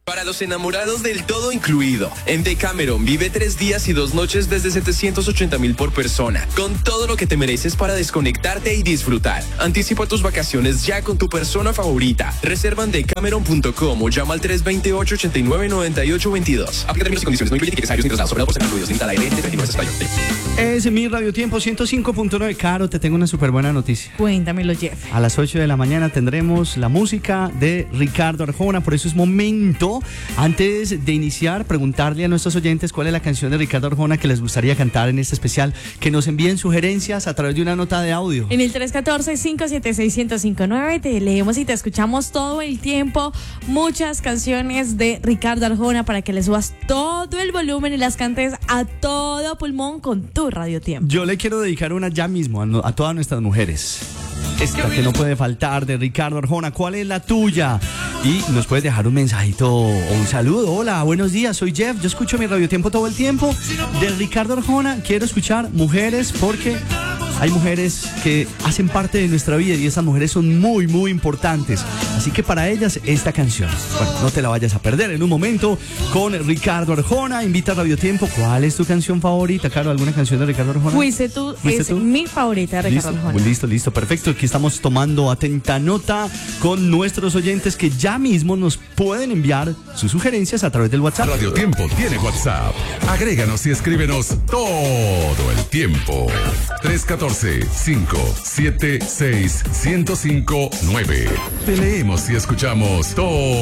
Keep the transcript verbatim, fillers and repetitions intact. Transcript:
Para los enamorados del todo incluido, en Decameron vive tres días y dos noches desde setecientos ochenta mil por persona, con todo lo que te mereces para desconectarte y disfrutar. Anticipa tus vacaciones ya con tu persona favorita. Reserva en decameron punto com o llama al tres dos ocho, ocho nueve, nueve ocho dos dos. Aplica términos y condiciones. No incluye tickets aéreos ni traslados. Sobre por ser incluidos. Limita la L N treinta y nueve español. Es mi Radio Tiempo ciento cinco punto nueve. Caro, te tengo una súper buena noticia. Cuéntamelo, Jeff. A las ocho de la mañana tendremos la música de Ricardo Arjona. Por eso es momento, antes de iniciar, preguntarle a nuestros oyentes cuál es la canción de Ricardo Arjona que les gustaría cantar en este especial. Que nos envíen sugerencias a través de una nota de audio. En el tres uno cuatro, cinco siete seis, uno cero cinco nueve te leemos y te escuchamos todo el tiempo. Muchas canciones de Ricardo Arjona para que le subas todo el volumen y las cantes a todo pulmón con tu Radio Tiempo. Yo le quiero dedicar una ya mismo a, no, a todas nuestras mujeres. Esta que no puede faltar de Ricardo Arjona. ¿Cuál es la tuya? Y nos puedes dejar un mensajito o un saludo. Hola, buenos días, soy Jeff. Yo escucho mi Radio Tiempo todo el tiempo. De Ricardo Arjona quiero escuchar Mujeres, porque hay mujeres que hacen parte de nuestra vida y esas mujeres son muy, muy importantes. Así que para ellas esta canción. Bueno, no te la vayas a perder en un momento con Ricardo Arjona. Invita a Radio Tiempo. ¿Cuál es tu canción favorita, Caro? ¿Alguna canción de Ricardo Arjona? Fuiste tú, ¿Fuiste es tú? mi favorita de Ricardo ¿Listo? Arjona. Listo, listo, perfecto. Aquí estamos tomando atenta nota con nuestros oyentes que ya mismo nos pueden enviar sus sugerencias a través del WhatsApp. Radio Tiempo tiene WhatsApp. Agréganos y escríbenos todo el tiempo. tres uno cuatro, cinco siete seis, uno cero cinco nueve. Te leemos y escuchamos todo